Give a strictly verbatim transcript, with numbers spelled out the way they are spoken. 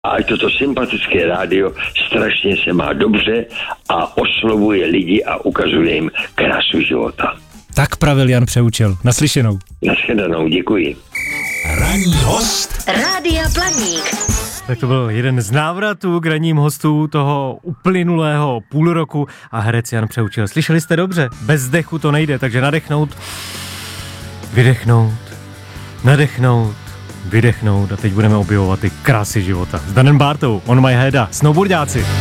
A ať toto sympatické rádio strašně se má dobře a oslovuje lidi a ukazuje jim krásu života. Tak pravil Jan Přeučil. Naslyšenou. Nashledanou, děkuji. Ranní host Rádia Blaník. Tak to byl jeden z návratů k ranním hostů toho uplynulého půl roku a herec Jan Přeučil. Slyšeli jste dobře? Bez dechu to nejde, takže nadechnout, vydechnout, nadechnout, vydechnout a teď budeme objevovat ty krásy života. S Danem Bártou, On My Head a Snowboardáci.